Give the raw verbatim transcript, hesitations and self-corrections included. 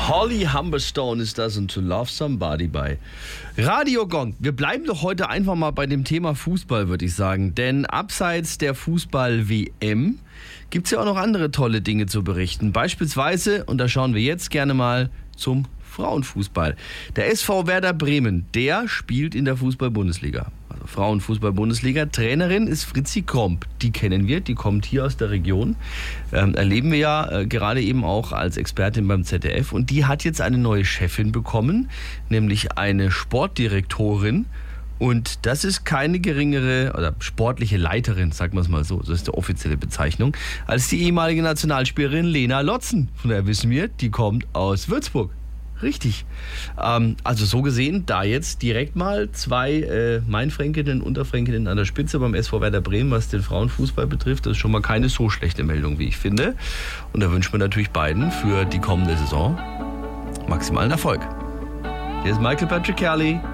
Holly Humberstone ist das und To Love Somebody bei Radio Gong. Wir bleiben doch heute einfach mal bei dem Thema Fußball, würde ich sagen. Denn abseits der Fußball-W M gibt es ja auch noch andere tolle Dinge zu berichten. Beispielsweise, und da schauen wir jetzt gerne mal zum Frauenfußball. Der S V Werder Bremen, der spielt in der Fußball-Bundesliga. Also Frauenfußball-Bundesliga. Trainerin ist Fritzi Kromp. Die kennen wir, die kommt hier aus der Region. Ähm, erleben wir ja äh, gerade eben auch als Expertin beim Z D F. Und die hat jetzt eine neue Chefin bekommen, nämlich eine Sportdirektorin. Und das ist keine geringere oder sportliche Leiterin, sagen wir es mal so, das ist die offizielle Bezeichnung, als die ehemalige Nationalspielerin Lena Lotzen. Von der wissen wir, die kommt aus Würzburg. Richtig. Ähm, also so gesehen, da jetzt direkt mal zwei äh, Mainfränkinnen und Unterfränkinnen an der Spitze beim S V Werder Bremen, was den Frauenfußball betrifft, das ist schon mal keine so schlechte Meldung, wie ich finde. Und da wünschen wir natürlich beiden für die kommende Saison maximalen Erfolg. Hier ist Michael Patrick Kelly.